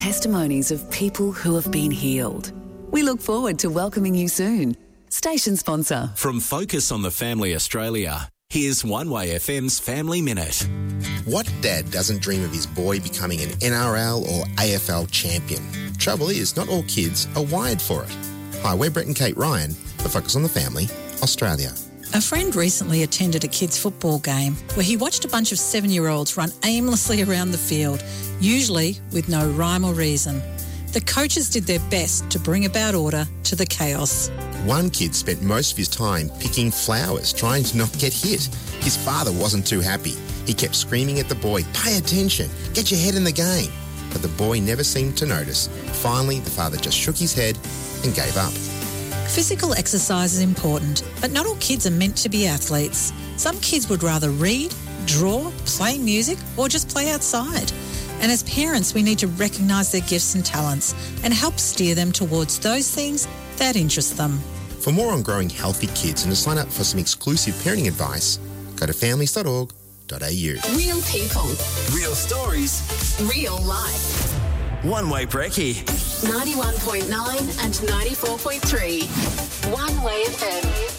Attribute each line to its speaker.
Speaker 1: Testimonies of people who have been healed. We look forward to welcoming you soon. Station sponsor.
Speaker 2: From Focus on the Family Australia, here's One Way FM's Family Minute.
Speaker 3: What dad doesn't dream of his boy becoming an NRL or AFL champion? Trouble is, not all kids are wired for it. Hi, we're Brett and Kate Ryan for Focus on the Family Australia.
Speaker 4: A friend recently attended a kids' football game where he watched a bunch of 7-year-olds run aimlessly around the field, usually with no rhyme or reason. The coaches did their best to bring about order to the chaos.
Speaker 3: One kid spent most of his time picking flowers, trying to not get hit. His father wasn't too happy. He kept screaming at the boy, "Pay attention, get your head in the game." But the boy never seemed to notice. Finally, the father just shook his head and gave up.
Speaker 4: Physical exercise is important, but not all kids are meant to be athletes. Some kids would rather read, draw, play music, or just play outside. And as parents, we need to recognise their gifts and talents and help steer them towards those things that interest them.
Speaker 3: For more on growing healthy kids and to sign up for some exclusive parenting advice, go to families.org.au.
Speaker 5: Real people.
Speaker 2: Real stories.
Speaker 5: Real life.
Speaker 2: One Way Brekkie.
Speaker 5: 91.9 and 94.3. One Way FM.